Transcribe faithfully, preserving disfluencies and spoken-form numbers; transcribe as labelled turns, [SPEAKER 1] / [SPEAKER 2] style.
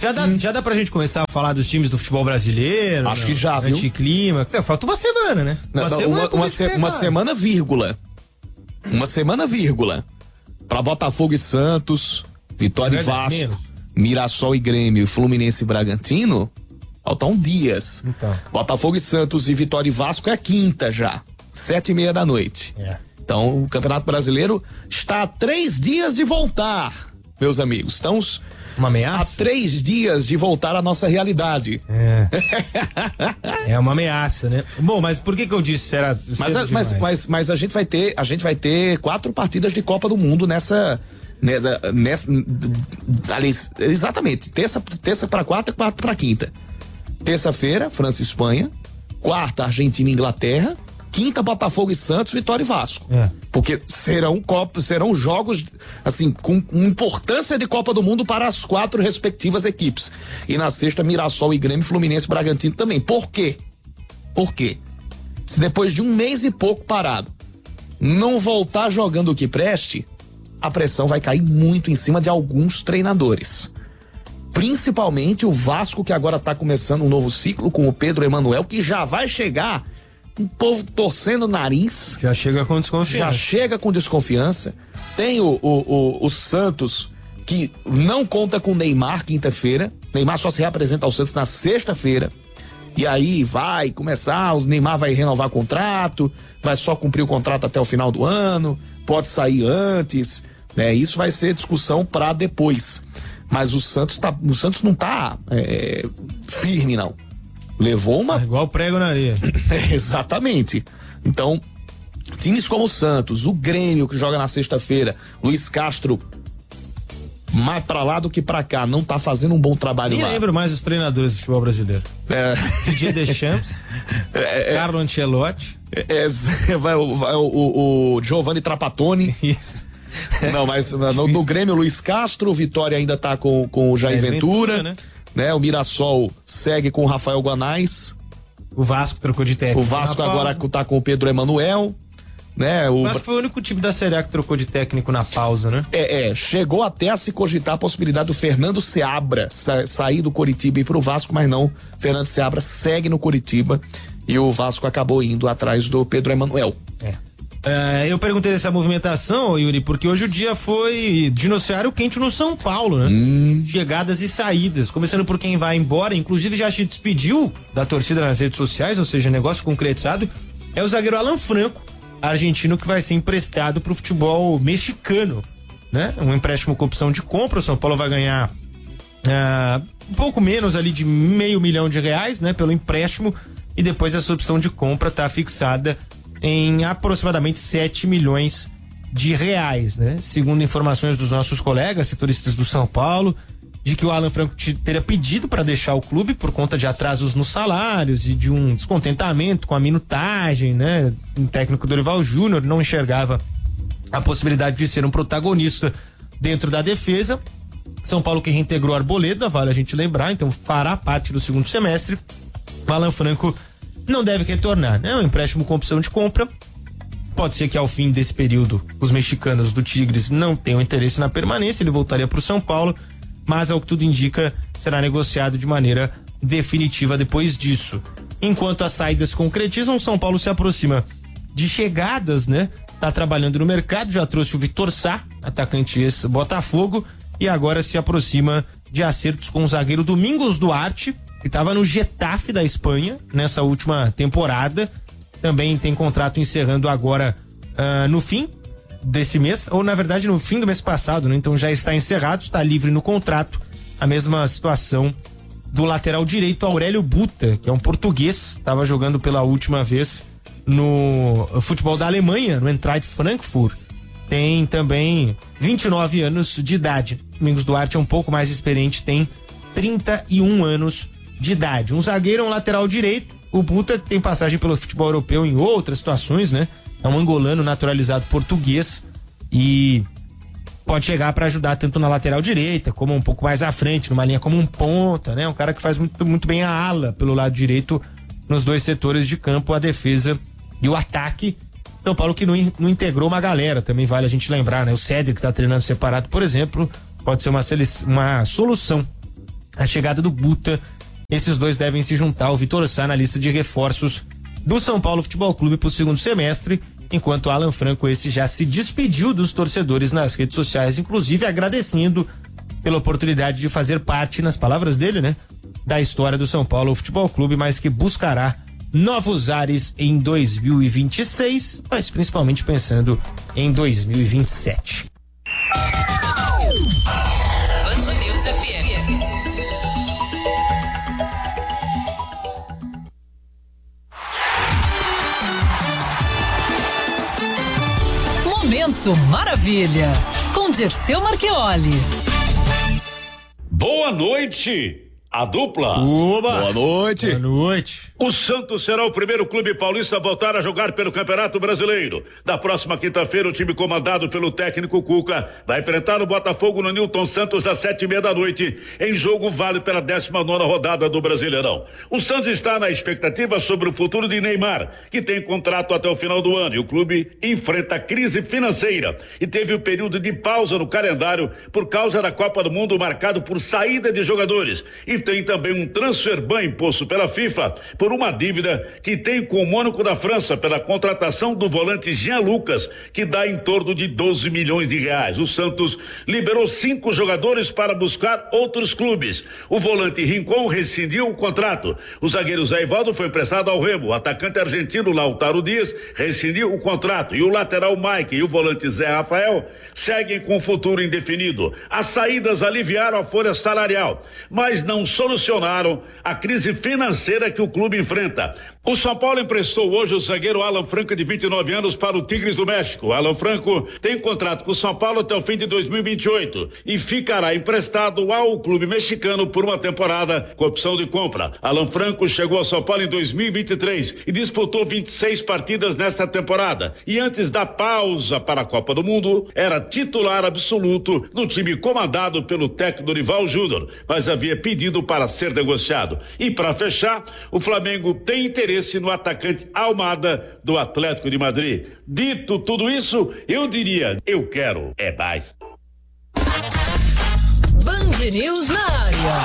[SPEAKER 1] Já dá, hum. já dá pra gente começar a falar dos times do futebol brasileiro?
[SPEAKER 2] Acho não? que já, viu?
[SPEAKER 1] Anticlímax. Falta uma semana, né?
[SPEAKER 2] Uma, não, semana, uma, uma, se, uma semana, vírgula. Uma semana, vírgula. Pra Botafogo e Santos, Vitória e Vasco, menos. Mirassol e Grêmio, Fluminense e Bragantino, faltam dias.
[SPEAKER 1] Então.
[SPEAKER 2] Botafogo e Santos e Vitória e Vasco é a quinta já, sete e meia da noite.
[SPEAKER 1] É.
[SPEAKER 2] Então, o Campeonato Brasileiro está a três dias de voltar, meus amigos. Estamos
[SPEAKER 1] uma ameaça?
[SPEAKER 2] Há três dias de voltar à nossa realidade.
[SPEAKER 1] É. É uma ameaça, né? Bom, mas por que que eu disse será
[SPEAKER 2] mas, a, mas, mas, mas a gente vai ter, a gente vai ter quatro partidas de Copa do Mundo nessa, nessa, nessa ali, exatamente, terça, terça para quarta, quarta para quinta. Terça-feira, França e Espanha. Quarta, Argentina e Inglaterra. Quinta, Botafogo e Santos, Vitória e Vasco.
[SPEAKER 1] É.
[SPEAKER 2] Porque serão Copa, serão jogos, assim, com, com importância de Copa do Mundo para as quatro respectivas equipes. E na sexta, Mirassol e Grêmio, Fluminense e Bragantino também. Por quê? Por quê? Se depois de um mês e pouco parado, não voltar jogando o que preste, a pressão vai cair muito em cima de alguns treinadores. Principalmente o Vasco, que agora está começando um novo ciclo com o Pedro Emanuel, que já vai chegar um povo torcendo o nariz.
[SPEAKER 1] Já chega com desconfiança.
[SPEAKER 2] Já chega com desconfiança. Tem o, o, o, o Santos, que não conta com Neymar quinta-feira. Neymar só se reapresenta ao Santos na sexta-feira. E aí vai começar, o Neymar vai renovar contrato, vai só cumprir o contrato até o final do ano, pode sair antes, né? Isso vai ser discussão para depois. Mas o Santos tá, o Santos não tá é, firme, não. Levou uma...
[SPEAKER 1] É igual prego na areia.
[SPEAKER 2] É, exatamente. Então, times como o Santos, o Grêmio, que joga na sexta-feira, Luiz Castro, mais pra lá do que pra cá, não tá fazendo um bom trabalho
[SPEAKER 1] Nem
[SPEAKER 2] lá.
[SPEAKER 1] lembro mais os treinadores do futebol brasileiro.
[SPEAKER 2] É.
[SPEAKER 1] Didier Deschamps, é, é, Carlo Ancelotti.
[SPEAKER 2] É, é, vai, vai, o, o, o Giovanni Trapattoni.
[SPEAKER 1] Isso.
[SPEAKER 2] Não, mas no, no Grêmio, Luiz Castro, o Vitória ainda tá com, com o Jair é, Ventura, Ventura né? né? O Mirassol segue com o Rafael Guanais.
[SPEAKER 1] O Vasco trocou de técnico.
[SPEAKER 2] O Vasco agora tá com o Pedro Emanuel, né? O
[SPEAKER 1] Vasco foi o único time da Série A que trocou de técnico na pausa, né?
[SPEAKER 2] É, é, chegou até a se cogitar a possibilidade do Fernando Seabra sa- sair do Coritiba e ir pro Vasco, mas não, Fernando Seabra segue no Coritiba e o Vasco acabou indo atrás do Pedro Emanuel.
[SPEAKER 1] É. Uh, eu perguntei dessa movimentação, Yuri, porque hoje o dia foi de noticiário quente no São Paulo, né?
[SPEAKER 2] Hum.
[SPEAKER 1] Chegadas e saídas, começando por quem vai embora, inclusive já se despediu da torcida nas redes sociais, ou seja, negócio concretizado, é o zagueiro Alan Franco, argentino, que vai ser emprestado pro futebol mexicano, né? Um empréstimo com opção de compra, o São Paulo vai ganhar uh, um pouco menos ali de meio milhão de reais, né? Pelo empréstimo, e depois essa opção de compra tá fixada em aproximadamente sete milhões de reais, né? Segundo informações dos nossos colegas setoristas do São Paulo, de que o Alan Franco teria pedido para deixar o clube por conta de atrasos nos salários e de um descontentamento com a minutagem, né? O técnico Dorival Júnior não enxergava a possibilidade de ser um protagonista dentro da defesa. São Paulo que reintegrou a Arboleda, vale a gente lembrar, então fará parte do segundo semestre. O Alan Franco não deve retornar, né? Um empréstimo com opção de compra. Pode ser que ao fim desse período os mexicanos do Tigres não tenham interesse na permanência, ele voltaria para o São Paulo, mas ao que tudo indica será negociado de maneira definitiva depois disso. Enquanto as saídas se concretizam, o São Paulo se aproxima de chegadas, né? Tá trabalhando no mercado, já trouxe o Vitor Sá, atacante ex-Botafogo, e agora se aproxima de acertos com o zagueiro Domingos Duarte, que estava no Getafe da Espanha nessa última temporada. Também tem contrato encerrando agora uh, no fim desse mês, ou na verdade no fim do mês passado, né? Então já está encerrado, está livre no contrato. A mesma situação do lateral direito Aurélio Buta, que é um português, estava jogando pela última vez no futebol da Alemanha, no Eintracht Frankfurt. Tem também vinte e nove anos de idade. Domingos Duarte é um pouco mais experiente, tem trinta e um anos de idade. Um zagueiro, um lateral direito. O Buta tem passagem pelo futebol europeu em outras situações, né? É um angolano naturalizado português e pode chegar para ajudar tanto na lateral direita como um pouco mais à frente, numa linha como um ponta, né? Um cara que faz muito, muito bem a ala pelo lado direito nos dois setores de campo, a defesa e o ataque. São Paulo que não, não integrou uma galera, também vale a gente lembrar, né? O Cédric que tá treinando separado, por exemplo, pode ser uma, uma solução a chegada do Buta. Esses dois devem se juntar ao Vitor Sá na lista de reforços do São Paulo Futebol Clube para o segundo semestre, enquanto Alan Franco, esse já se despediu dos torcedores nas redes sociais, inclusive agradecendo pela oportunidade de fazer parte, nas palavras dele, né, da história do São Paulo Futebol Clube, mas que buscará novos ares em dois mil e vinte e seis, mas principalmente pensando em dois mil e vinte e sete.
[SPEAKER 3] Band News F M. Momento Maravilha, com Dirceu Marchioli.
[SPEAKER 4] Boa noite, a dupla.
[SPEAKER 1] Oba!
[SPEAKER 2] Boa noite.
[SPEAKER 1] Boa noite.
[SPEAKER 4] O Santos será o primeiro clube paulista a voltar a jogar pelo Campeonato Brasileiro. Da próxima quinta-feira, o time comandado pelo técnico Cuca vai enfrentar o Botafogo no Newton Santos às sete e meia da noite, em jogo válido pela décima nona rodada do Brasileirão. O Santos está na expectativa sobre o futuro de Neymar, que tem contrato até o final do ano, e o clube enfrenta crise financeira e teve um período de pausa no calendário por causa da Copa do Mundo marcado por saída de jogadores, e tem também um transfer ban imposto pela FIFA por uma dívida que tem com o Mônaco da França pela contratação do volante Jean Lucas, que dá em torno de doze milhões de reais. O Santos liberou cinco jogadores para buscar outros clubes. O volante Rincon rescindiu o contrato. O zagueiro Zé Ivaldo foi emprestado ao Remo. O atacante argentino Lautaro Dias rescindiu o contrato. E o lateral Mike e o volante Zé Rafael seguem com futuro indefinido. As saídas aliviaram a folha salarial, mas não solucionaram a crise financeira que o clube enfrenta. O São Paulo emprestou hoje o zagueiro Alan Franco, de vinte e nove anos, para o Tigres do México. Alan Franco tem contrato com o São Paulo até o fim de dois mil e vinte e oito e ficará emprestado ao clube mexicano por uma temporada com opção de compra. Alan Franco chegou ao São Paulo em dois mil e vinte e três e disputou vinte e seis partidas nesta temporada. E antes da pausa para a Copa do Mundo, era titular absoluto no time comandado pelo técnico Dorival Júnior, mas havia pedido para ser negociado. E para fechar, o Flamengo tem interesse no atacante Almada do Atlético de Madrid. Dito tudo isso, eu diria, eu quero é mais.
[SPEAKER 3] Band News na área.